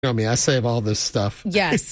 know me, I save all this stuff. Yes,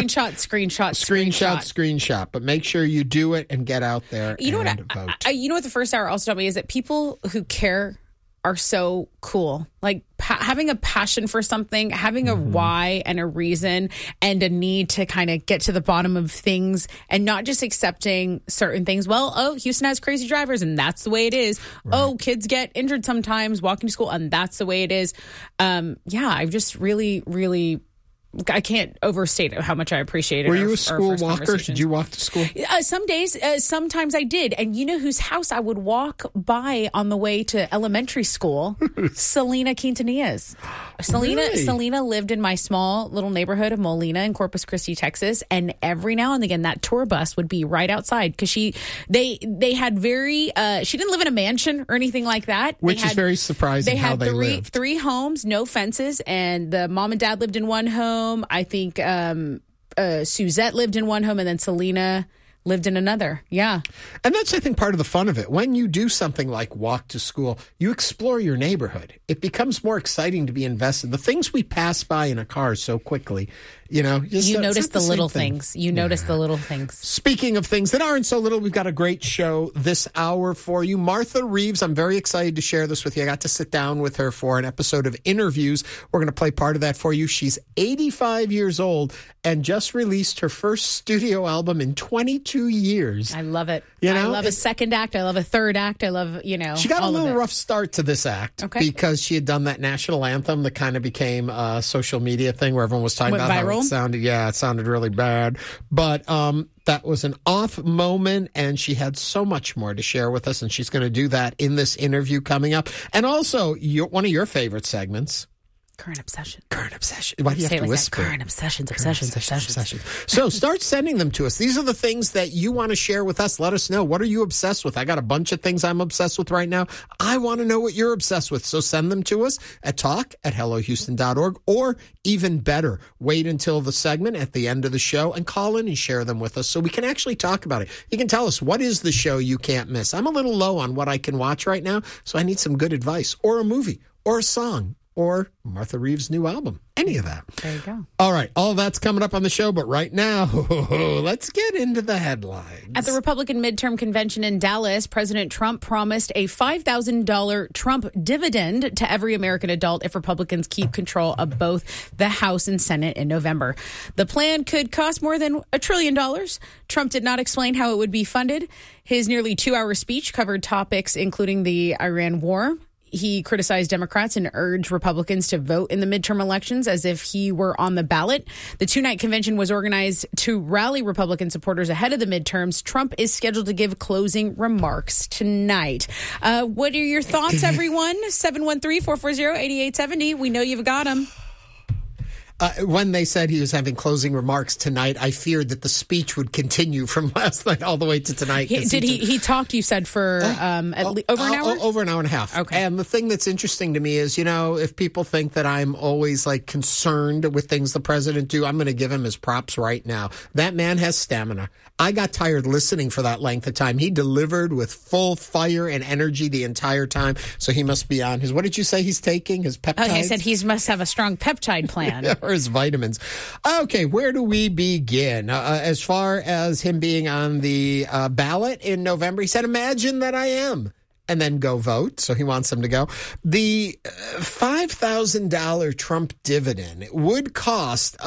screenshot. But make sure you do it and get out there You know and what? vote. You know what the first hour also taught me is that people who care are so cool. Like having a passion for something, having a why and a reason and a need to kind of get to the bottom of things and not just accepting certain things. Well, Houston has crazy drivers and that's the way it is. Right. Kids get injured sometimes walking to school and that's the way it is. I've just really, really... I can't overstate how much I appreciate it. Were you a school walker? Did you walk to school? Some days, sometimes I did. And you know whose house I would walk by on the way to elementary school? Selena Quintanillas. Selena lived in my small little neighborhood of Molina in Corpus Christi, Texas. And every now and again, that tour bus would be right outside because they had she didn't live in a mansion or anything like that. Which is very surprising how they lived. Three homes, no fences. And the mom and dad lived in one home. I think Suzette lived in one home and then Selena lived in another. Yeah. And that's, I think, part of the fun of it. When you do something like walk to school, you explore your neighborhood. It becomes more exciting to be invested. The things we pass by in a car so quickly, you notice the little things. You notice the little things. Speaking of things that aren't so little, we've got a great show this hour for you. Martha Reeves, I'm very excited to share this with you. I got to sit down with her for an episode of Interviews. We're going to play part of that for you. She's 85 years old and just released her first studio album in 22 years. I love it. I love a second act. I love a third act. I love, She got a little rough start to this act because she had done that national anthem that kind of became a social media thing where everyone was talking about viral. How it sounded. Yeah, it sounded really bad. But that was an off moment, and she had so much more to share with us, and she's going to do that in this interview coming up. And also, one of your favorite segments. Current obsession. Why do you have to whisper? Current obsessions. So start sending them to us. These are the things that you want to share with us. Let us know. What are you obsessed with? I got a bunch of things I'm obsessed with right now. I want to know what you're obsessed with. So send them to us at talk@hellohouston.org, or even better, wait until the segment at the end of the show and call in and share them with us so we can actually talk about it. You can tell us, what is the show you can't miss? I'm a little low on what I can watch right now, so I need some good advice, or a movie, or a song, or Martha Reeves' new album. Any of that. There you go. All right. All of that's coming up on the show. But right now, let's get into the headlines. At the Republican midterm convention in Dallas, President Trump promised a $5,000 Trump dividend to every American adult if Republicans keep control of both the House and Senate in November. The plan could cost more than $1 trillion. Trump did not explain how it would be funded. His nearly 2-hour speech covered topics including the Iran war. He criticized Democrats and urged Republicans to vote in the midterm elections as if he were on the ballot. The 2-night convention was organized to rally Republican supporters ahead of the midterms. Trump is scheduled to give closing remarks tonight. What are your thoughts, everyone? 713-440-8870. We know you've got them. When they said he was having closing remarks tonight, I feared that the speech would continue from last night all the way to tonight. He talked, you said, for over an hour? Over an hour and a half. Okay. And the thing that's interesting to me is, if people think that I'm always concerned with things the president do, I'm going to give him his props right now. That man has stamina. I got tired listening for that length of time. He delivered with full fire and energy the entire time. So he must be on his, what did you say he's taking? His peptides? I said he must have a strong peptide plan. Or his vitamins. Okay, where do we begin? As far as him being on the ballot in November, he said, imagine that I am. And then go vote. So he wants them to go. The $5,000 Trump dividend would cost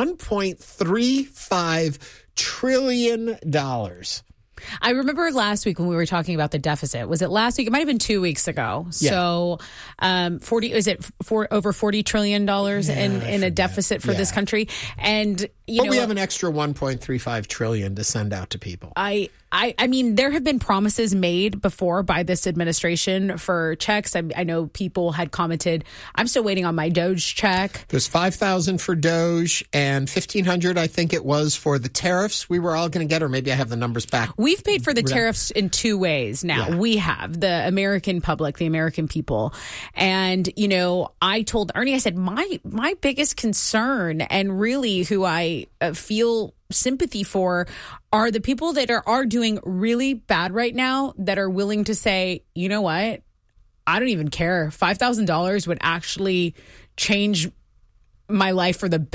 $1.35 trillion. I remember last week when we were talking about the deficit. Was it last week? It might have been 2 weeks ago. Yeah. So, over $40 trillion in a deficit for this country, and we have an extra $1.35 trillion to send out to people. I mean, there have been promises made before by this administration for checks. I know people had commented, I'm still waiting on my Doge check. There's $5,000 for Doge and $1,500, I think it was, for the tariffs we were all going to get, or maybe I have the numbers back. We've paid for the tariffs in 2 ways now. Yeah. We have, the American public, the American people. And, I told Ernie, I said, my biggest concern, and really who I feel sympathy for, are the people that are doing really bad right now that are willing to say, you know what, I don't even care. $5,000 would actually change my life for the